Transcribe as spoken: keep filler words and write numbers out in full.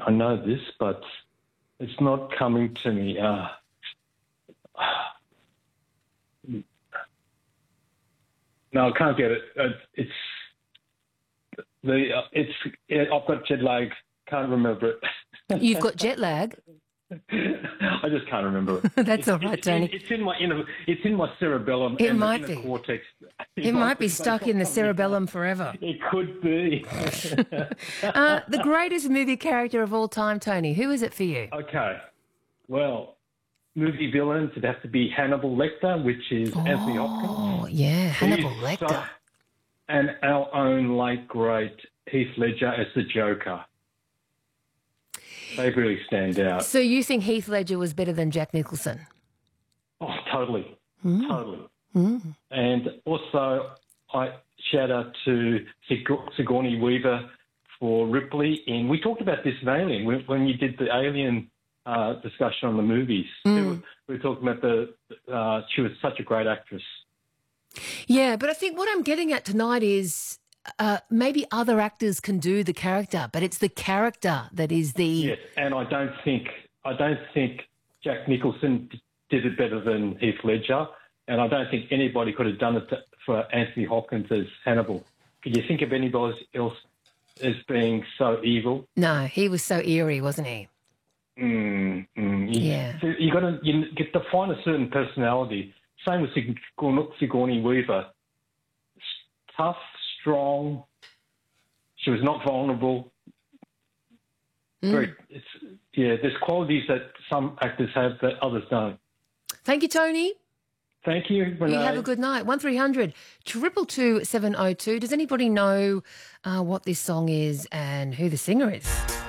I know this, but it's not coming to me. Uh, no, I can't get it. Uh, it's the uh, it's. It, I've got jet lag. Can't remember it. You've got jet lag? I just can't remember it. That's it's, all right, it's, Tony. It's in my inner, it's in my cerebellum. It and might the be. inner cortex. It might be stuck in the cerebellum forever. It could be. uh, the greatest movie character of all time, Tony. Who is it for you? Okay. Well, movie villains, it'd have to be Hannibal Lecter, which is oh, Anthony Hopkins. Oh, yeah, Hannibal He's Lecter. So, and our own late, great Heath Ledger as the Joker. They really stand out. So you think Heath Ledger was better than Jack Nicholson? Oh, totally. Mm. Totally. Mm. And also, I shout out to Sig- Sigourney Weaver for Ripley. And we talked about this in Alien, when, when you did the Alien uh, discussion on the movies. Mm. We were talking about the, uh, she was such a great actress. Yeah, but I think what I'm getting at tonight is uh, maybe other actors can do the character, but it's the character that is the... Yes, and I don't think, I don't think Jack Nicholson did it better than Heath Ledger. And I don't think anybody could have done it to, for Anthony Hopkins as Hannibal. Can you think of anybody else as being so evil? No, he was so eerie, wasn't he? Mm, mm. You, Yeah. so you got to you get to find a certain personality. Same with Sig- Sigourney Weaver. Tough, strong. She was not vulnerable. Mm. Very. It's, yeah, there's qualities that some actors have that others don't. Thank you, Tony. Thank you, Renee. You have a good night. one three hundred two two two seven oh two. Does anybody know uh, what this song is and who the singer is?